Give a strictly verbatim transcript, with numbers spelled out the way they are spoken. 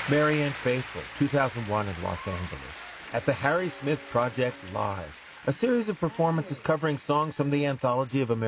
Marianne Faithfull, two thousand one in Los Angeles, at the Harry Smith Project Live, a series of performances covering songs from the anthology of American